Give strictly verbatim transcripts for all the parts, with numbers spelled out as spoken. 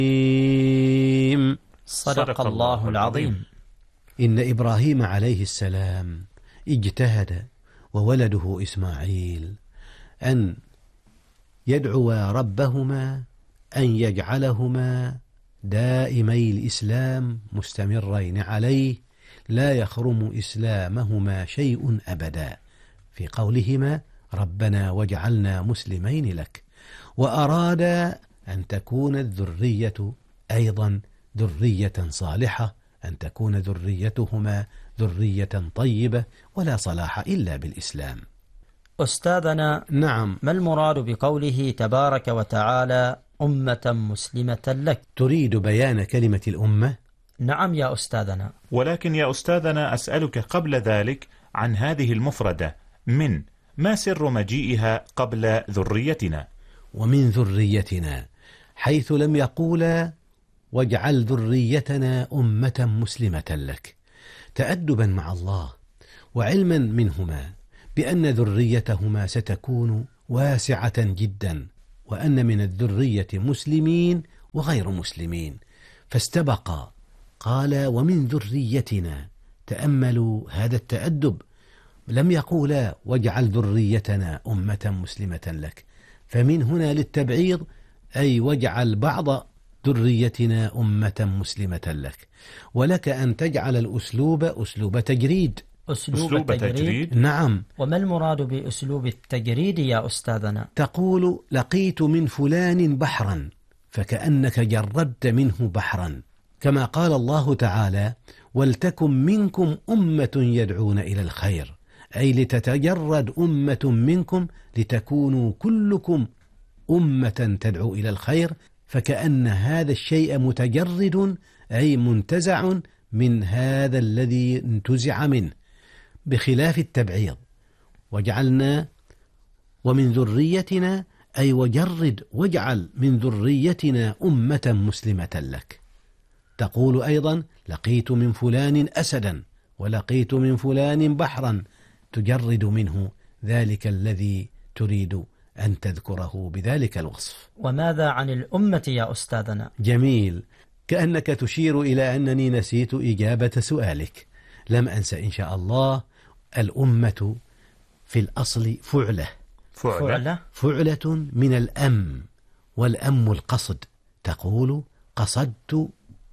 صدق الله العظيم. إن إبراهيم عليه السلام اجتهد وولده إسماعيل أن يدعوا ربهما أن يجعلهما دائمي الإسلام مستمرين عليه لا يخرم إسلامهما شيء أبدا، في قولهما ربنا واجعلنا مسلمين لك، وأراد أن تكون الذرية أيضا ذرية صالحة، أن تكون ذريتهما ذرية طيبة، ولا صلاح إلا بالإسلام. أستاذنا، نعم، ما المراد بقوله تبارك وتعالى أمة مسلمة لك؟ تريد بيان كلمة الأمة؟ نعم يا أستاذنا. ولكن يا أستاذنا أسألك قبل ذلك عن هذه المفردة من، ما سر مجيئها قبل ذريتنا؟ ومن ذريتنا، حيث لم يقول واجعل ذريتنا أمة مسلمة لك، تأدبا مع الله وعلما منهما بأن ذريتهما ستكون واسعة جدا، وأن من الذرية مسلمين وغير مسلمين، فاستبقى قال ومن ذريتنا. تأملوا هذا التأدب، لم يقولا واجعل ذريتنا أمة مسلمة لك، فمن هنا للتبعيض، أي واجعل بعض ذريتنا أمة مسلمة لك، ولك أن تجعل الأسلوب أسلوب تجريد. أسلوب, أسلوب تجريد. تجريد؟ نعم. وما المراد بأسلوب التجريد يا أستاذنا؟ تقول لقيت من فلان بحرا، فكأنك جردت منه بحرا، كما قال الله تعالى ولتكن منكم أمة يدعون إلى الخير، أي لتتجرد أمة منكم لتكونوا كلكم أمة تدعو إلى الخير، فكأن هذا الشيء متجرد أي منتزع من هذا الذي انتزع منه، بخلاف التبعيض وجعلنا ومن ذريتنا، أي وجرد واجعل من ذريتنا أمة مسلمة لك. تقول أيضا لقيت من فلان أسدا ولقيت من فلان بحرا، تجرد منه ذلك الذي تريد أن تذكره بذلك الوصف. وماذا عن الأمة يا أستاذنا؟ جميل، كأنك تشير إلى أنني نسيت إجابة سؤالك. لم أنس إن شاء الله. الأمة في الأصل فعلة فعلة فعلة من الأم، والأم القصد، تقول قصدت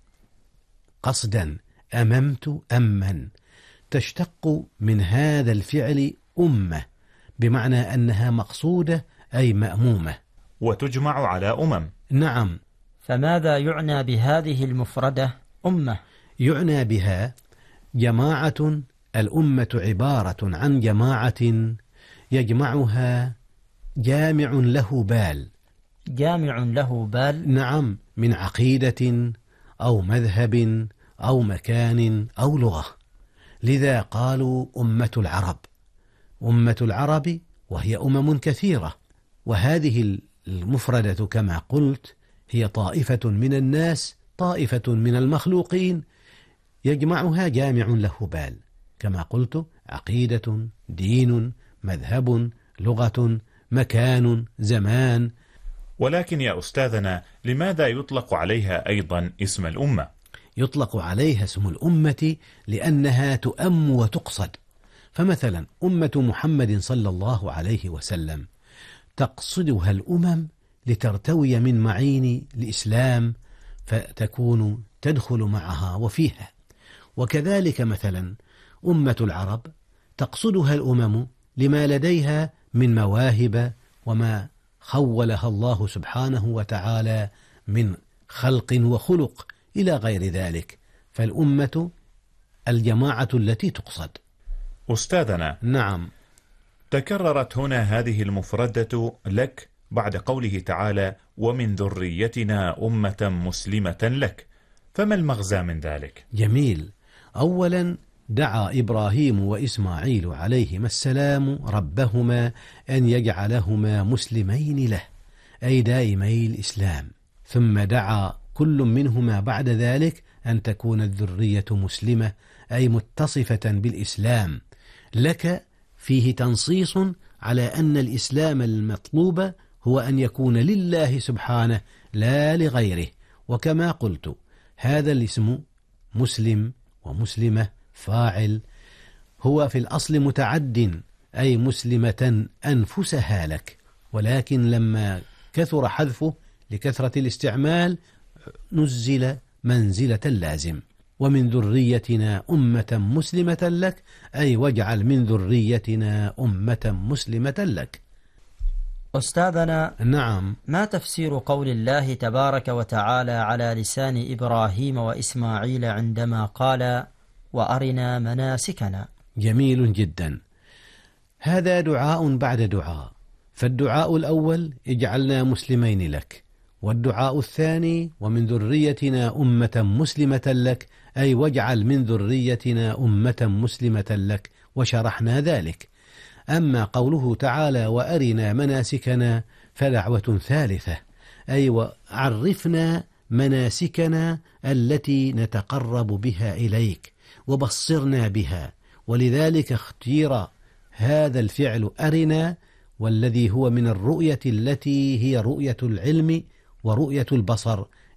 قصدا، أممت أما، تشتق من هذا الفعل أمة، بمعنى أنها مقصودة أي مأمومة، وتجمع على أمم. نعم. فماذا يعنى بهذه المفردة أمة؟ يعنى بها جماعة. الأمة عبارة عن جماعة يجمعها جامع له بال. جامع له بال؟ نعم، من عقيدة أو مذهب أو مكان أو لغة. لذا قالوا أمة العرب. أمة العرب وهي أمم كثيرة، وهذه المفردة كما قلت هي طائفة من الناس، طائفة من المخلوقين، يجمعها جامع له بال، كما قلت عقيدة، دين، مذهب، لغة، مكان، زمان. ولكن يا أستاذنا، لماذا يطلق عليها أيضا اسم الأمة؟ يطلق عليها اسم الأمة لأنها تؤم وتقصد. فمثلا أمة محمد صلى الله عليه وسلم تقصدها الأمم لترتوي من معين الإسلام، فتكون تدخل معها وفيها. وكذلك مثلا أمة العرب تقصدها الأمم لما لديها من مواهب وما خولها الله سبحانه وتعالى من خلق وخلق إلى غير ذلك، فالأمة الجماعة التي تقصد. أستاذنا، نعم. تكررت هنا هذه المفردة لك بعد قوله تعالى ومن ذريتنا أمة مسلمة لك، فما المغزى من ذلك؟ جميل. أولا دعا إبراهيم وإسماعيل عليهما السلام ربهما أن يجعلهما مسلمين له، أي دائمي الإسلام، ثم دعا كل منهما بعد ذلك أن تكون الذرية مسلمة، أي متصفة بالإسلام. لك فيه تنصيص على أن الإسلام المطلوب هو أن يكون لله سبحانه لا لغيره، وكما قلت هذا الاسم مسلم ومسلمة فاعل هو في الأصل متعد، أي مسلمة أنفسها لك، ولكن لما كثر حذفه لكثرة الاستعمال نزل منزلة اللازم. ومن ذريتنا أمة مسلمة لك، أي واجعل من ذريتنا أمة مسلمة لك. أستاذنا، نعم، ما تفسير قول الله تبارك وتعالى على لسان إبراهيم وإسماعيل عندما قال وأرنا مناسكنا؟ جميل جدا. هذا دعاء بعد دعاء، فالدعاء الأول اجعلنا مسلمين لك، والدعاء الثاني ومن ذريتنا أمة مسلمة لك، أي واجعل من ذريتنا أمة مسلمة لك، وشرحنا ذلك. أما قوله تعالى وأرنا مناسكنا فدعوة ثالثة، أي وعرفنا مناسكنا التي نتقرب بها إليك وبصرنا بها، ولذلك اختير هذا الفعل أرنا، والذي هو من الرؤية التي هي رؤية العلم ورؤية البصر،